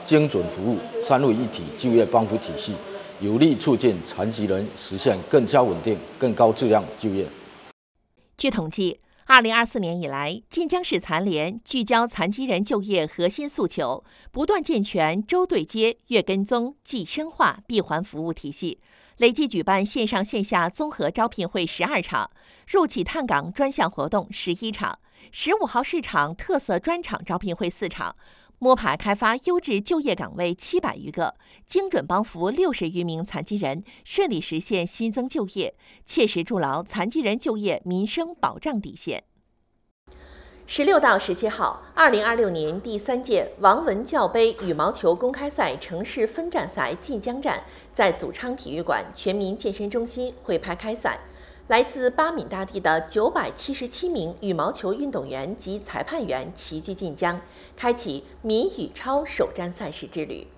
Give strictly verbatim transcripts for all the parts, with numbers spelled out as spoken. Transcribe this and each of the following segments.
精准服务、三位一体就业帮扶体系，有力促进残疾人实现更加稳定、更高质量就业。 据统计，二零二四年以来，晋江市残联聚焦残疾人就业核心诉求，不断健全周对接、月跟踪、季深化闭环服务体系，累计举办线上线下综合招聘会十二场，入企探岗专项活动十一场，十五号市场特色专场招聘会四场。摸爬开发优质就业岗位七百余个，精准帮扶六十余名残疾人顺利实现新增就业，切实筑牢残疾人就业民生保障底线。十六到十七号，二零二六年第三届王文教杯羽毛球公开赛城市分站赛晋江站在祖昌体育馆全民健身中心会拍开赛。来自八闽大地的九百七十七名羽毛球运动员及裁判员齐聚晋江，开启闽羽超首站赛事之旅。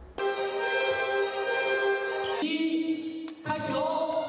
一，开球！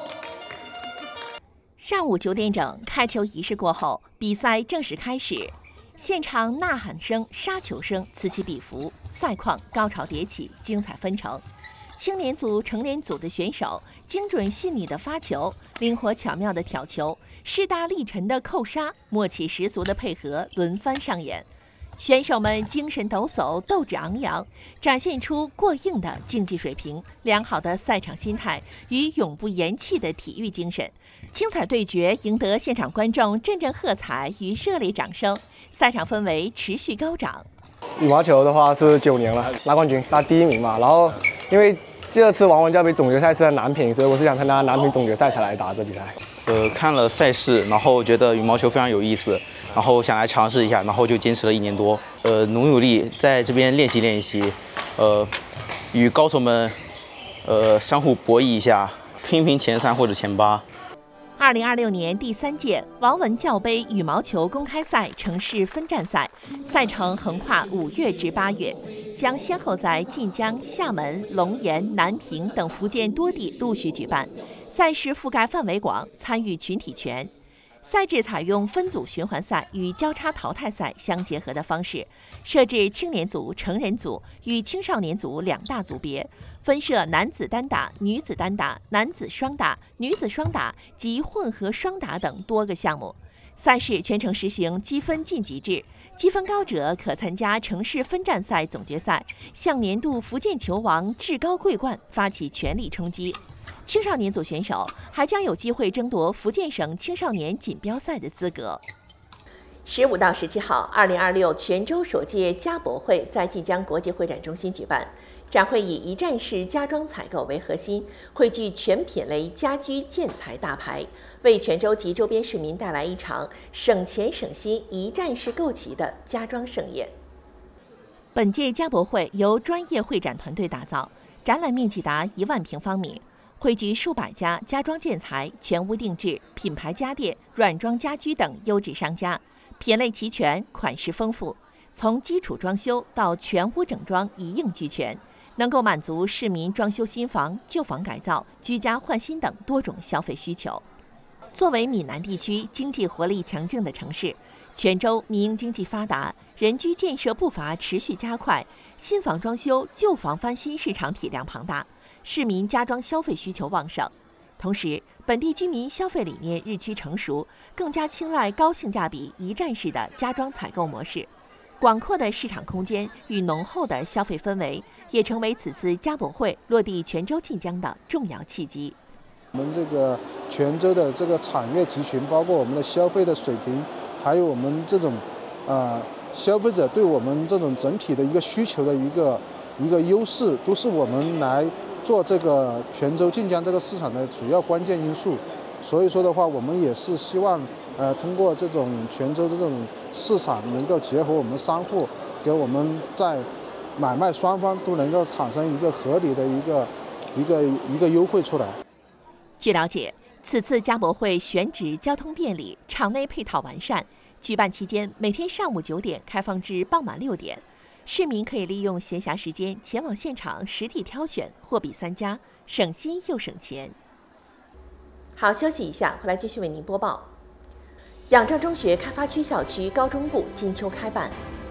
上午九点整，开球仪式过后，比赛正式开始。现场呐喊声、杀球声此起彼伏，赛况高潮迭起，精彩纷呈。青年组、成年组的选手精准细腻的发球，灵活巧妙的挑球，势大力沉的扣杀，默契十足的配合轮番上演。选手们精神抖擞，斗志昂扬，展现出过硬的竞技水平、良好的赛场心态与永不言弃的体育精神。精彩对决赢得现场观众阵阵喝彩与热烈掌声，赛场氛围持续高涨。 羽毛球的话是九年了，拿冠军，拿第一名嘛。然后因为第二次王文教杯总决赛是在南平，所以我是想参加南平总决赛才来打这比赛。 呃，看了赛事，然后觉得羽毛球非常有意思，然后想来尝试一下，然后就坚持了一年多。呃，努努力在这边练习练习，呃，与高手们呃相互博弈一下，拼拼前三或者前八。 二零二六年第三届王文教杯羽毛球公开赛城市分站赛，赛程横跨五月至八月，将先后在晋江、厦门、龙岩、南平等福建多地陆续举办。赛事覆盖范围广，参与群体全。赛制采用分组循环赛与交叉淘汰赛相结合的方式，设置青年组、成人组与青少年组两大组别，分设男子单打、女子单打、男子双打、女子双打及混合双打等多个项目。赛事全程实行积分晋级制，积分高者可参加城市分站赛总决赛，向年度福建球王至高桂冠发起全力冲击。青少年组选手还将有机会争夺福建省青少年锦标赛的资格。十五到十七号，二零二六泉州首届家博会在晋江国际会展中心举办。展会以一站式家装采购为核心，汇聚全品类家居建材大牌，为泉州及周边市民带来一场省钱省心、一站式购齐的家装盛宴。本届家博会由专业会展团队打造，展览面积达一万平方米。汇聚数百家家装建材、全屋定制、品牌家电、软装家居等优质商家，品类齐全，款式丰富，从基础装修到全屋整装一应俱全，能够满足市民装修新房、旧房改造、居家换新等多种消费需求。作为闽南地区经济活力强劲的城市，泉州民营经济发达，人居建设步伐持续加快，新房装修、旧房翻新市场体量庞大。市民家装消费需求旺盛，同时本地居民消费理念日趋成熟，更加青睐高性价比一站式的家装采购模式。广阔的市场空间与浓厚的消费氛围，也成为此次家博会落地泉州晋江的重要契机。 我们这个泉州的这个产业集群，包括我们的消费的水平，还有我们这种呃消费者对我们这种整体的一个需求的一个一个优势，都是我们来做这个泉州晋江这个市场的主要关键因素。所以说的话，我们也是希望呃通过这种泉州的这种市场，能够结合我们商户，给我们在买卖双方都能够产生一个合理的一个一个一个优惠出来。 据了解，此次家博会选址交通便利，场内配套完善，举办期间每天上午九点开放至傍晚六点。市民可以利用闲暇时间前往现场实地挑选，货比三家，省心又省钱。好，休息一下，回来继续为您播报。仰仗中学开发区校区高中部金秋开办。